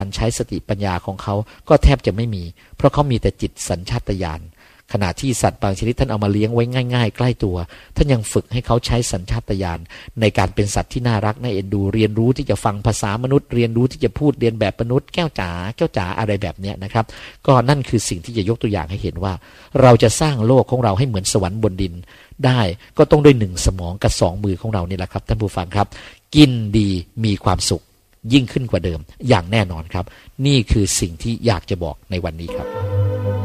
การใช้สติปัญญาของเขาก็แทบจะไม่มีเพราะเขามีแต่จิตสัญชาตญาณขณะที่สัตว์บางชนิดท่านเอามาเลี้ยงไว้ง่ายๆใกล้ตัวท่านยังฝึกให้เขาใช้สัญชาตญาณในการเป็นสัตว์ที่น่ารักน่าเอ็นดูเรียนรู้ที่จะฟังภาษามนุษย์เรียนรู้ที่จะพูดเรียนแบบมนุษย์แก้วจ๋าแก้วจ๋าอะไรแบบนี้นะครับก็นั่นคือสิ่งที่จะยกตัวอย่างให้เห็นว่าเราจะสร้างโลกของเราให้เหมือนสวรรค์บนดินได้ก็ต้องด้วย1สมองกับ2มือของเรานี่แหละครับท่านผู้ฟังครับกินดีมีความสุขยิ่งขึ้นกว่าเดิมอย่างแน่นอนครับนี่คือสิ่งที่อยากจะบอกในวันนี้ครับ